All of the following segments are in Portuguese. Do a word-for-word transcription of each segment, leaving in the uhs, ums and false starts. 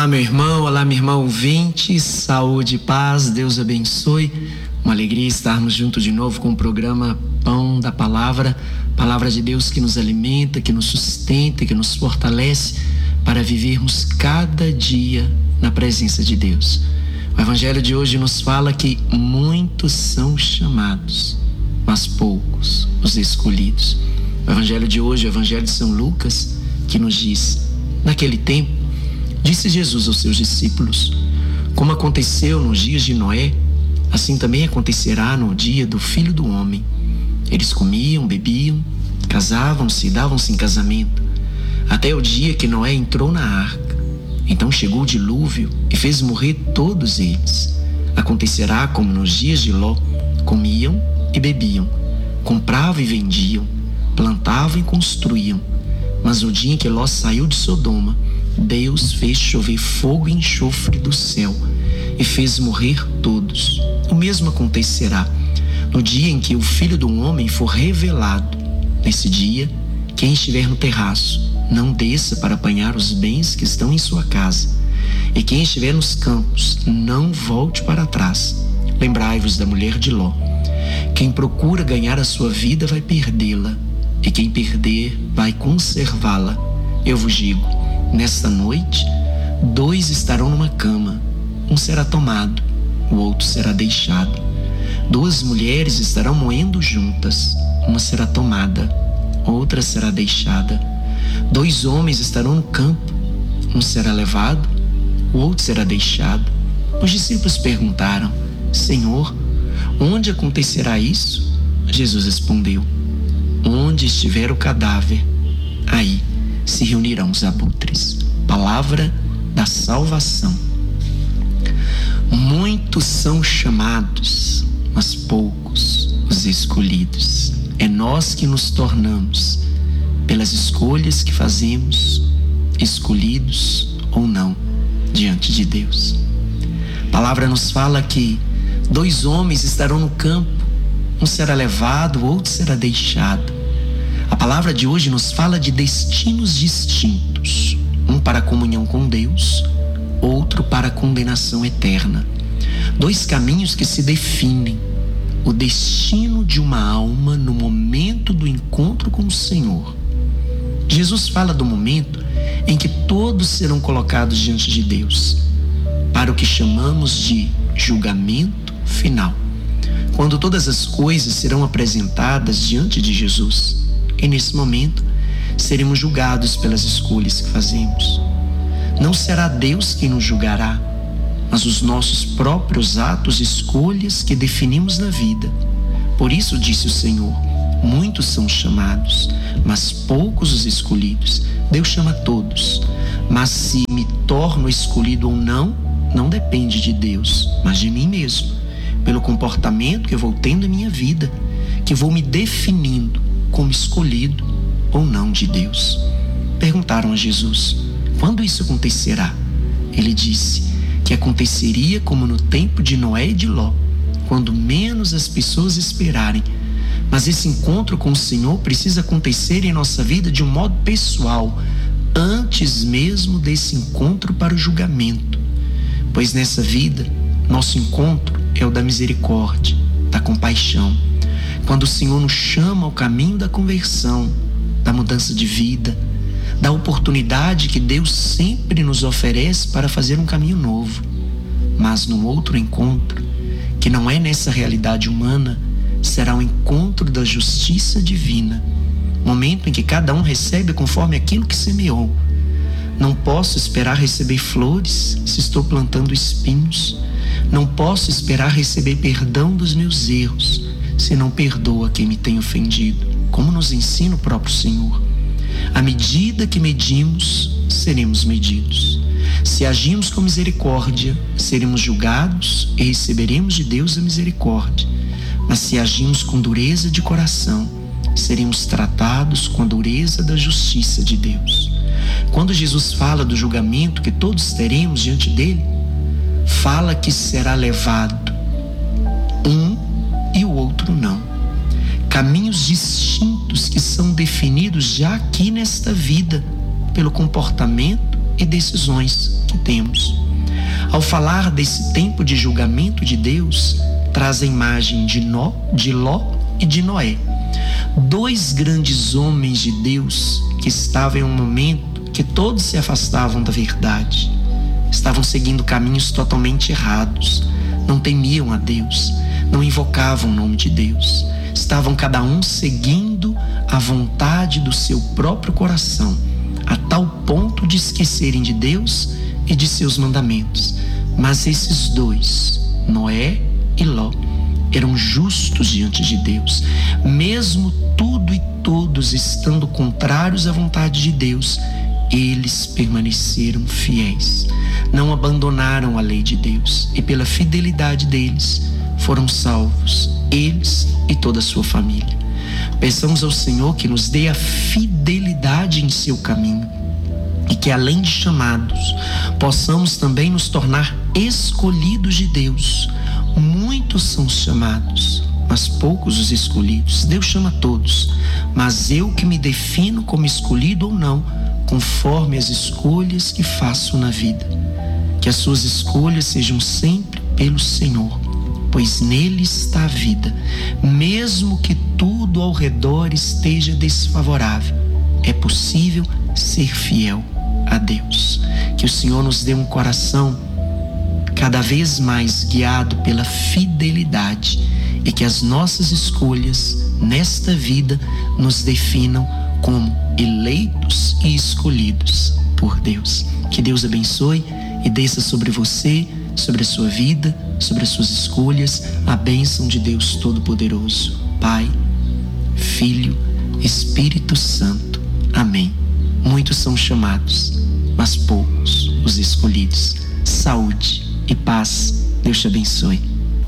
Olá, meu irmão, olá, minha irmã ouvinte, saúde e paz, Deus abençoe. Uma alegria estarmos juntos de novo com o programa Pão da Palavra, Palavra de Deus que nos alimenta, que nos sustenta, que nos fortalece para vivermos cada dia na presença de Deus. O Evangelho de hoje nos fala que muitos são chamados, mas poucos os escolhidos. O Evangelho de hoje, o Evangelho de São Lucas, que nos diz: naquele tempo, disse Jesus aos seus discípulos: como aconteceu nos dias de Noé, assim também acontecerá no dia do Filho do Homem. Eles comiam, bebiam, casavam-se e davam-se em casamento, até o dia que Noé entrou na arca. Então chegou o dilúvio e fez morrer todos eles. Acontecerá como nos dias de Ló: comiam e bebiam, compravam e vendiam, plantavam e construíam. Mas no dia em que Ló saiu de Sodoma, Deus fez chover fogo e enxofre do céu e fez morrer todos. O mesmo acontecerá no dia em que o Filho do Homem for revelado. Nesse dia, quem estiver no terraço, não desça para apanhar os bens que estão em sua casa. E quem estiver nos campos, não volte para trás. Lembrai-vos da mulher de Ló. Quem procura ganhar a sua vida vai perdê-la, e quem perder vai conservá-la. Eu vos digo, nesta noite, dois estarão numa cama, um será tomado, o outro será deixado. Duas mulheres estarão moendo juntas, uma será tomada, outra será deixada. Dois homens estarão no campo, um será levado, o outro será deixado. Os discípulos perguntaram: Senhor, onde acontecerá isso? Jesus respondeu: onde estiver o cadáver, aí se reunirão os abutres. Palavra da salvação. Muitos são chamados, mas poucos os escolhidos. É nós que nos tornamos, pelas escolhas que fazemos, escolhidos ou não, diante de Deus. A palavra nos fala que dois homens estarão no campo, um será levado, o outro será deixado. A palavra de hoje nos fala de destinos distintos, um para a comunhão com Deus, outro para a condenação eterna. Dois caminhos que se definem o destino de uma alma no momento do encontro com o Senhor. Jesus fala do momento em que todos serão colocados diante de Deus, para o que chamamos de julgamento final, quando todas as coisas serão apresentadas diante de Jesus. E nesse momento, seremos julgados pelas escolhas que fazemos. Não será Deus quem nos julgará, mas os nossos próprios atos e escolhas que definimos na vida. Por isso disse o Senhor: muitos são chamados, mas poucos os escolhidos. Deus chama todos, mas se me torno escolhido ou não, não depende de Deus, mas de mim mesmo, pelo comportamento que eu vou tendo em minha vida, que vou me definindo como escolhido ou não de Deus. Perguntaram a Jesus: quando isso acontecerá? Ele disse que aconteceria como no tempo de Noé e de Ló, quando menos as pessoas esperarem. Mas esse encontro com o Senhor precisa acontecer em nossa vida de um modo pessoal, antes mesmo desse encontro para o julgamento. Pois nessa vida, nosso encontro é o da misericórdia, da compaixão. Quando o Senhor nos chama ao caminho da conversão, da mudança de vida, da oportunidade que Deus sempre nos oferece para fazer um caminho novo. Mas no outro encontro, que não é nessa realidade humana, será o encontro da justiça divina, momento em que cada um recebe conforme aquilo que semeou. Não posso esperar receber flores se estou plantando espinhos. Não posso esperar receber perdão dos meus erros se não perdoa quem me tem ofendido, como nos ensina o próprio Senhor. À medida que medimos, seremos medidos. Se agimos com misericórdia, seremos julgados e receberemos de Deus a misericórdia. Mas se agimos com dureza de coração, seremos tratados com a dureza da justiça de Deus. Quando Jesus fala do julgamento que todos teremos diante dele, fala que será levado um e o outro não. Caminhos distintos que são definidos já aqui nesta vida, pelo comportamento e decisões que temos. Ao falar desse tempo de julgamento de Deus, traz a imagem de Nó, de Ló e de Noé. Dois grandes homens de Deus que estavam em um momento que todos se afastavam da verdade. Estavam seguindo caminhos totalmente errados. Não temiam a Deus, não invocavam o nome de Deus. Estavam cada um seguindo a vontade do seu próprio coração, a tal ponto de esquecerem de Deus e de seus mandamentos. Mas esses dois, Noé e Ló, eram justos diante de Deus. Mesmo tudo e todos estando contrários à vontade de Deus, eles permaneceram fiéis. Não abandonaram a lei de Deus e pela fidelidade deles foram salvos, eles e toda a sua família. Peçamos ao Senhor que nos dê a fidelidade em seu caminho e que, além de chamados, possamos também nos tornar escolhidos de Deus. Muitos são os chamados, mas poucos os escolhidos. Deus chama todos, mas eu que me defino como escolhido ou não, conforme as escolhas que faço na vida. Que as suas escolhas sejam sempre pelo Senhor, pois nele está a vida. Mesmo que tudo ao redor esteja desfavorável, é possível ser fiel a Deus. Que o Senhor nos dê um coração cada vez mais guiado pela fidelidade e que as nossas escolhas nesta vida nos definam como eleitos e escolhidos por Deus. Que Deus abençoe e desça sobre você, sobre a sua vida, sobre as suas escolhas, a bênção de Deus Todo-Poderoso, Pai, Filho, Espírito Santo. Amém. Muitos são chamados, mas poucos os escolhidos. Saúde e paz. Deus te abençoe.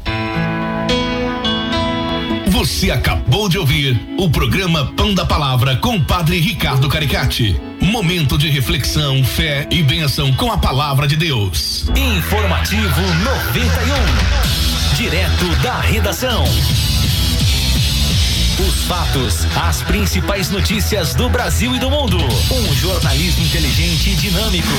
Você acabou de ouvir o programa Pão da Palavra com o Padre Ricardo Caricati. Momento de reflexão, fé e bênção com a palavra de Deus. Informativo noventa e um. Direto da redação. Os fatos, as principais notícias do Brasil e do mundo. Um jornalismo inteligente e dinâmico.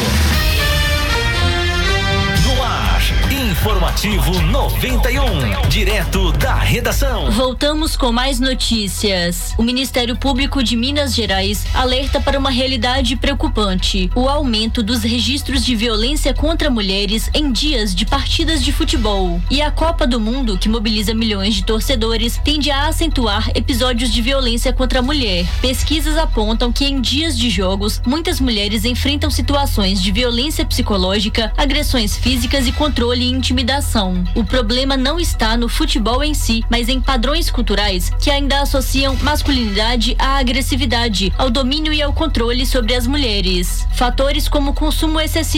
No ar, Informativo noventa e um, direto da redação. Voltamos com mais notícias. O Ministério Público de Minas Gerais alerta para uma realidade preocupante: o aumento dos registros de violência contra mulheres em dias de partidas de futebol. E a Copa do Mundo, que mobiliza milhões de torcedores, tende a acentuar episódios de violência contra a mulher. Pesquisas apontam que em dias de jogos, muitas mulheres enfrentam situações de violência psicológica, agressões físicas e controle e intimidação. O problema não está no futebol em si, mas em padrões culturais que ainda associam masculinidade à agressividade, ao domínio e ao controle sobre as mulheres. Fatores como o consumo excessivo